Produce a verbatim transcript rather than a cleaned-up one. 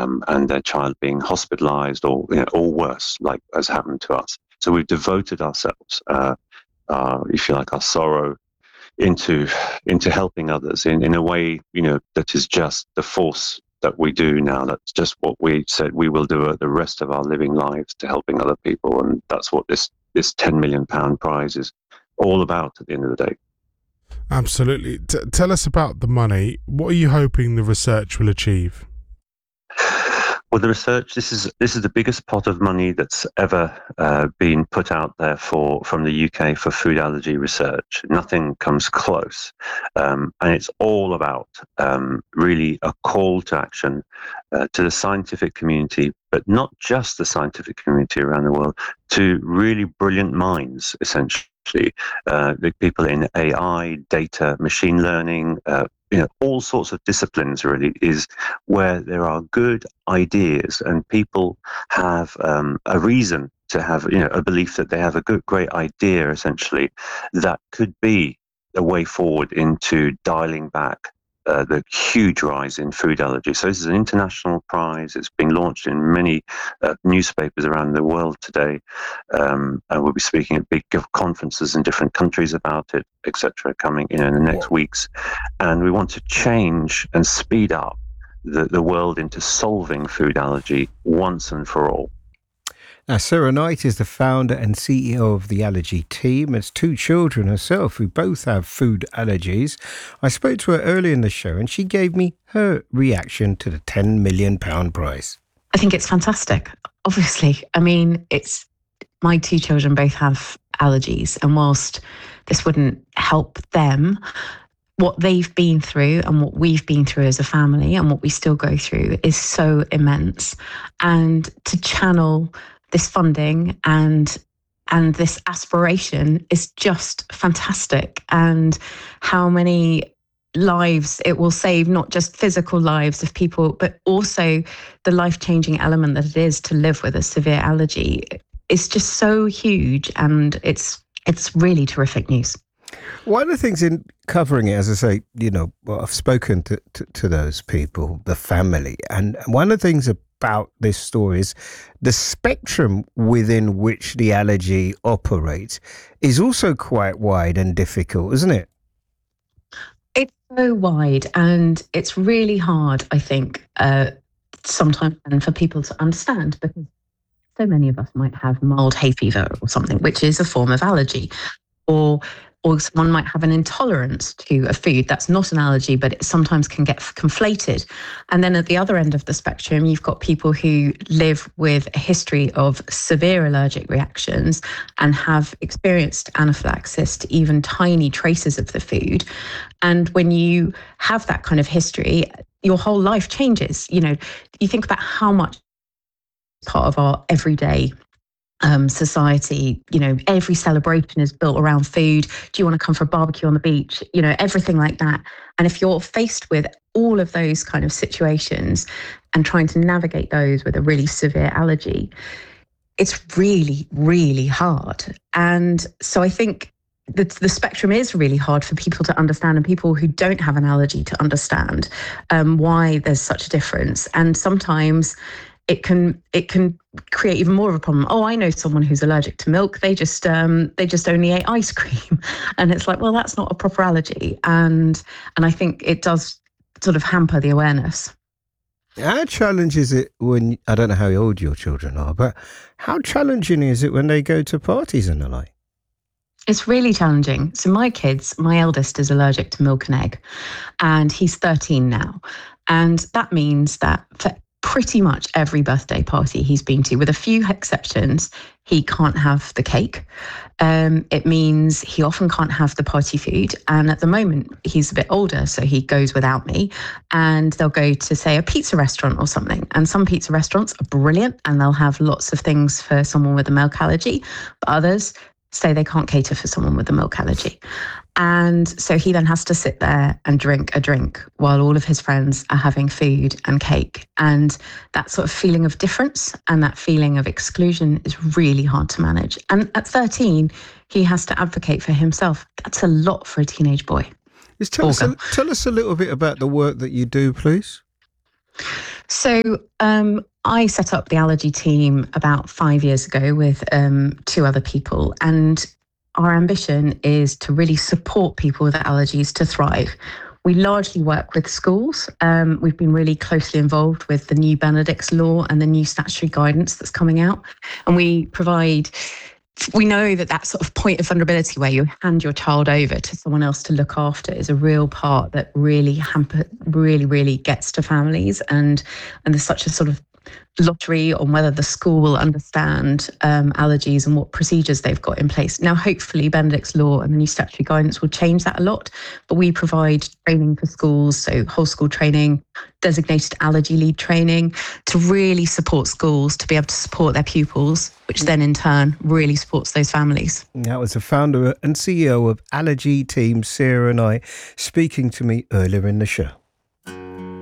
um, and their child being hospitalized or, you know, or worse, like has happened to us. So we've devoted ourselves, uh, uh, if you like, our sorrow into into helping others in, in a way, you know, that is just the force that we do now. That's just what we said we will do the rest of our living lives, to helping other people. And that's what this, this ten million pound prize is all about at the end of the day. Absolutely. T- tell us about the money. What are you hoping the research will achieve? Well, the research, this is this is the biggest pot of money that's ever uh, been put out there for from the U K for food allergy research. Nothing comes close, um, and it's all about um, really a call to action uh, to the scientific community, but not just the scientific community around the world, to really brilliant minds, essentially. Uh, the people in A I, data, machine learning, uh, you know, all sorts of disciplines really, is where there are good ideas and people have um, a reason to have, you know, a belief that they have a good, great idea, essentially, that could be a way forward into dialing back Uh, the huge rise in food allergy. So this is an international prize. It's being launched in many uh, newspapers around the world today. Um, and we'll be speaking at big conferences in different countries about it, et cetera, coming in, in the next Whoa. weeks. And we want to change and speed up the, the world into solving food allergy once and for all. Now, Sarah Knight is the founder and C E O of the Allergy Team. Has two children herself who both have food allergies. I spoke to her earlier in the show and she gave me her reaction to the ten million pound prize. I think it's fantastic. Obviously, I mean, it's my two children both have allergies, and whilst this wouldn't help them, what they've been through and what we've been through as a family and what we still go through is so immense. And to channel this funding and and this aspiration is just fantastic. And how many lives it will save, not just physical lives of people, but also the life-changing element that it is to live with a severe allergy. It's just so huge, and it's it's really terrific news. One of the things in covering it, as I say, you know, well, I've spoken to, to, to those people, the family, and one of the things about this story is the spectrum within which the allergy operates is also quite wide and difficult, isn't it? It's so wide, and it's really hard, I think, uh, sometimes and for people to understand, because so many of us might have mild hay fever or something, which is a form of allergy, or or someone might have an intolerance to a food that's not an allergy, but it sometimes can get conflated. And then at the other end of the spectrum, you've got people who live with a history of severe allergic reactions and have experienced anaphylaxis to even tiny traces of the food. And when you have that kind of history, your whole life changes. You know, you think about how much part of our everyday Um, society, you know, every celebration is built around food. Do you want to come for a barbecue on the beach? You know, everything like that. And if you're faced with all of those kind of situations and trying to navigate those with a really severe allergy, it's really, really hard. And so I think the, the spectrum is really hard for people to understand, and people who don't have an allergy to understand um, why there's such a difference. And sometimes it can it can create even more of a problem. Oh, I know someone who's allergic to milk. They just um, they just only ate ice cream, and it's like, well, that's not a proper allergy. And and I think it does sort of hamper the awareness. How challenging is it when, I don't know how old your children are, but how challenging is it when they go to parties and the like? It's really challenging. So my kids, my eldest is allergic to milk and egg, and he's thirteen now. And that means that for pretty much every birthday party he's been to, with a few exceptions, he can't have the cake. Um, it means he often can't have the party food. And at the moment, he's a bit older, so he goes without me. And they'll go to, say, a pizza restaurant or something. And some pizza restaurants are brilliant, and they'll have lots of things for someone with a milk allergy. But others say they can't cater for someone with a milk allergy. And so he then has to sit there and drink a drink while all of his friends are having food and cake. And that sort of feeling of difference and that feeling of exclusion is really hard to manage. And at thirteen, he has to advocate for himself. That's a lot for a teenage boy. Just tell us, a, tell us a little bit about the work that you do, please. So um, I set up the allergy team about five years ago with um, two other people, and our ambition is to really support people with allergies to thrive. We largely work with schools. Um, we've been really closely involved with the new Benedict's law and the new statutory guidance that's coming out. And we provide, we know that that sort of point of vulnerability where you hand your child over to someone else to look after is a real part that really hamper, really, really gets to families. And, and there's such a sort of lottery on whether the school will understand um, allergies and what procedures they've got in place. Now, hopefully, Benedict's law and the new statutory guidance will change that a lot, but we provide training for schools, so whole school training, designated allergy lead training, to really support schools to be able to support their pupils, which then in turn really supports those families. That was the founder and C E O of Allergy Team, Sarah, and I, speaking to me earlier in the show.